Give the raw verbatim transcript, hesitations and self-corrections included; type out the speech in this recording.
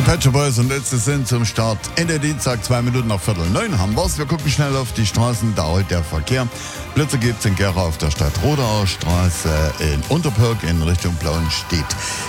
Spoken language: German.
Patcher Boys und letzte sind zum Start in der Dienstag, zwei Minuten nach Viertel neun haben wir's. Wir gucken schnell auf die Straßen, da holt der Verkehr. Blitze gibt's in Gera auf der Stadt Rodauer Straße in Unterpirk in Richtung Blauenstedt.